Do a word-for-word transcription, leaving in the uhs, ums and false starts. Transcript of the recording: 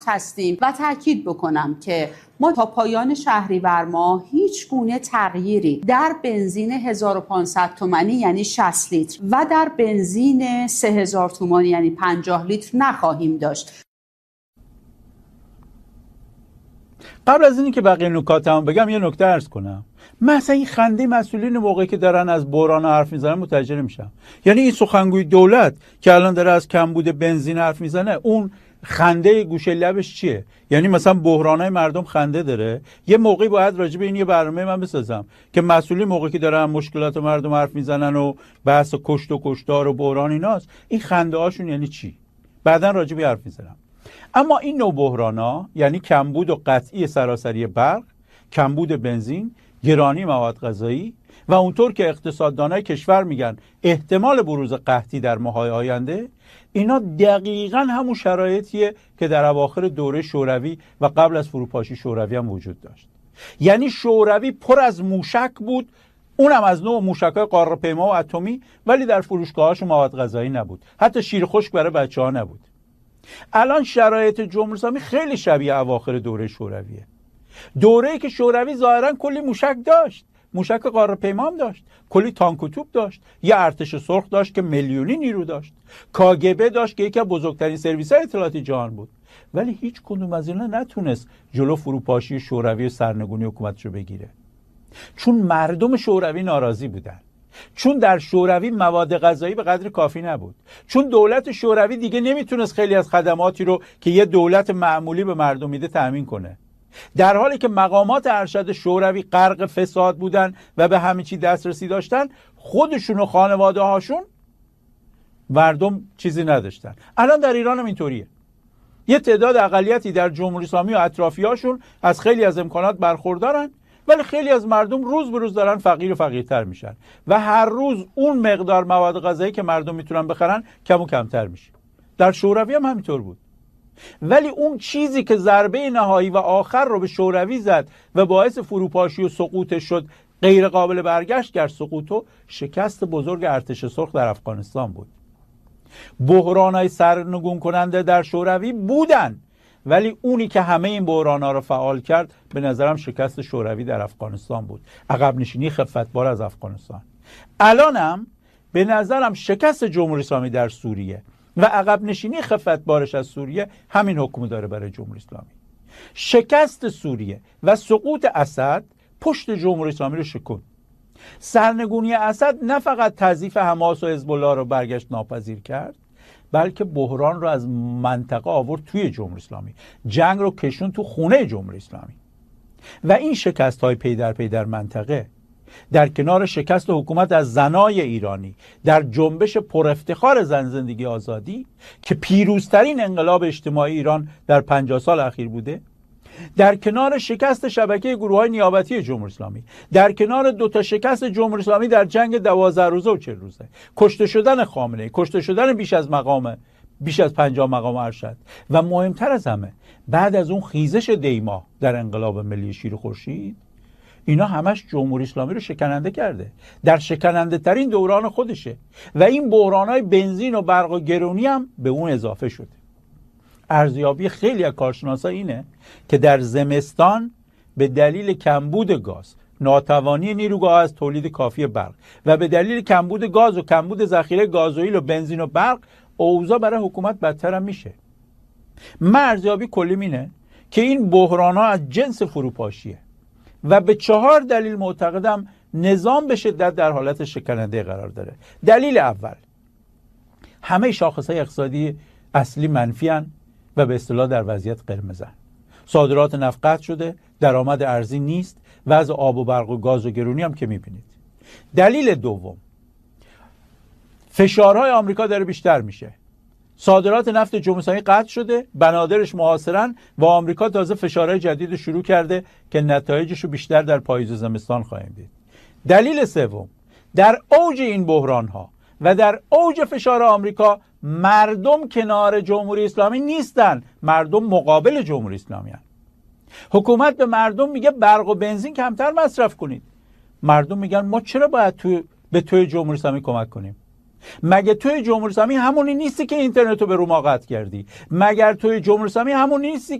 هستیم و تاکید بکنم که ما تا پایان شهریور ماه هیچ گونه تغییری در بنزین هزار و پانصد تومانی یعنی شصت لیتر و در بنزین سه هزار تومانی یعنی پنجاه لیتر نخواهیم داشت. قبل از اینی که بقیه نکاتمو بگم یه نکته عرض کنم. مثلا این خنده مسئولین موقعی که دارن از بحران حرف میزنن متوجه نمیشم. یعنی این سخنگوی دولت که الان داره از کمبود بنزین حرف میزنه، اون خنده گوشه لبش چیه؟ یعنی مثلا بحرانای مردم خنده داره. یه موقعی باید راجع به این یه برنامه من بسازم که مسئولین موقعی که دارن مشکلات مردم حرف میزنن و بحث کشت و کشتار و بحران ایناست، این خنده هاشون یعنی چی؟ بعدن راجع به حرف میزنم. اما این نوع بحرانا یعنی کمبود و قطعی سراسری برق، کمبود بنزین، گرانی مواد غذایی و اونطور که اقتصاددانای کشور میگن احتمال بروز قحطی در ماه‌های آینده، اینا دقیقاً همون شرایطیه که در اواخر دوره شوروی و قبل از فروپاشی شوروی هم وجود داشت. یعنی شوروی پر از موشک بود، اونم از نوع موشک‌های قاره‌پیما و اتمی، ولی در فروشگاه‌هاش مواد غذایی نبود، حتی شیر خشک برای بچه‌ها نبود. الان شرایط جمهوری اسلامی خیلی شبیه اواخر دوره شورویه. دوره‌ای که شوروی ظاهراً کلی موشک داشت، موشک قاره‌پیما هم داشت، کلی تانک و توپ داشت، یه ارتش سرخ داشت که میلیونی نیرو داشت، کاگبه داشت که یکی از بزرگترین سرویس‌های اطلاعاتی جهان بود، ولی هیچ کدوم از اینا نتونست جلو فروپاشی شوروی و سرنگونی حکومتشو بگیره. چون مردم شوروی ناراضی بودن، چون در شوروی مواد غذایی به قدر کافی نبود، چون دولت شوروی دیگه نمیتونست خیلی از خدماتی رو که یه دولت معمولی به مردم میده تأمین کنه، در حالی که مقامات ارشد شوروی غرق فساد بودن و به همه چی دسترسی داشتن، خودشون و خانواده هاشون مردم چیزی نداشتن. الان در ایران هم اینطوریه. یه تعداد اقلیتی در جمهوری اسلامی و اطرافیاشون از خیلی از امکانات برخوردارن، ولی خیلی از مردم روز به روز دارن فقیر و فقیرتر میشن و هر روز اون مقدار مواد غذایی که مردم میتونن بخرن کم و کمتر میشه. در شوروی هم همینطور بود. ولی اون چیزی که ضربه نهایی و آخر رو به شوروی زد و باعث فروپاشی و سقوطش شد، غیر قابل برگشت کرد سقوط و شکست بزرگ ارتش سرخ در افغانستان بود. بحرانای سرنگون کننده در شوروی بودن، ولی اونی که همه این بحران‌ها رو فعال کرد به نظرم شکست شوروی در افغانستان بود، عقب نشینی خفتبار از افغانستان. الانم به نظرم شکست جمهوری اسلامی در سوریه و عقب نشینی خفتبارش از سوریه همین حکم داره برای جمهوری اسلامی. شکست سوریه و سقوط اسد پشت جمهوری اسلامی رو شکن. سرنگونی اسد نه فقط تضعیف حماس و حزب الله رو برگشت ناپذیر کرد، بلکه بحران رو از منطقه آورد توی جمهوری اسلامی، جنگ رو کشون تو خونه جمهوری اسلامی. و این شکست های پی در پی در منطقه در کنار شکست حکومت از زنای ایرانی در جنبش پر افتخار زن زندگی آزادی که پیروزترین انقلاب اجتماعی ایران در پنجاه سال اخیر بوده، در کنار شکست شبکه گروه‌های نیابتی جمهوری اسلامی، در کنار دو تا شکست جمهوری اسلامی در جنگ دوازده روزه و چهل روزه، کشته شدن خامنه‌ای، کشته شدن بیش از مقام بیش از پنجاه مقام ارشد و مهمتر از همه بعد از اون خیزش دیما در انقلاب ملی شیر خورشید، اینا همش جمهوری اسلامی رو شکننده کرده، در شکننده ترین دوران خودشه و این بحران‌های بنزین و برق و گرونی هم به اون اضافه شده. ارزیابی خیلی از کارشناسا اینه که در زمستان به دلیل کمبود گاز، ناتوانی نیروگاه از تولید کافی برق و به دلیل کمبود گاز و کمبود ذخیره گازوئیل و بنزین و برق، اوضاع برای حکومت بدتر هم میشه. من ارزیابی کلیم اینه که این بحران‌ها از جنس فروپاشیه و به چهار دلیل معتقدم نظام به شدت در حالت شکننده قرار داره. دلیل اول، همه شاخص‌های اقتصادی اصلی منفی‌اند و به اصطلاح در وضعیت قرمزن. صادرات نفت قطع شده، درآمد ارزی نیست، وضع آب و برق و گاز و گرونی هم که می‌بینید. دلیل دوم، فشارهای آمریکا داره بیشتر میشه. صادرات نفت جمهوری اسلامی قطع شده، بنادرش محاصرن و آمریکا تازه فشارهای جدید شروع کرده که نتایجش رو بیشتر در پاییز و زمستان خواهیم دید. دلیل سوم، در اوج این بحران‌ها و در اوج فشار آمریکا مردم کنار جمهوری اسلامی نیستن، مردم مقابل جمهوری اسلامی هستند. حکومت به مردم میگه برق و بنزین کمتر مصرف کنید. مردم میگن ما چرا باید تو به توی جمهوری اسلامی کمک کنیم؟ مگه توی جمهوری اسلامی همونی نیستی که اینترنت رو به روما قطع کردی؟ مگر توی جمهوری اسلامی همون نیستی